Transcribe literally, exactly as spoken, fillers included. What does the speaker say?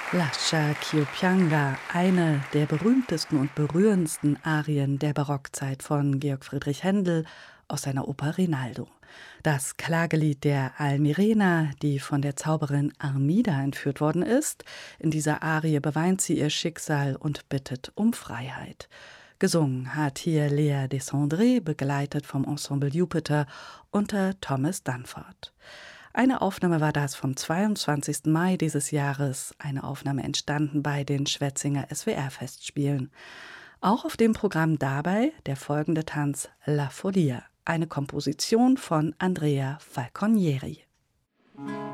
Lascia ch'io pianga, eine der berühmtesten und berührendsten Arien der Barockzeit von Georg Friedrich Händel aus seiner Oper Rinaldo. Das Klagelied der Almirena, die von der Zauberin Armida entführt worden ist. In dieser Arie beweint sie ihr Schicksal und bittet um Freiheit. Gesungen hat hier Lea Desandré, begleitet vom Ensemble Jupiter unter Thomas Dunford. Eine Aufnahme war das vom zweiundzwanzigsten Mai dieses Jahres, eine Aufnahme entstanden bei den Schwetzinger S W R-Festspielen. Auch auf dem Programm dabei der folgende Tanz La Folia, eine Komposition von Andrea Falconieri.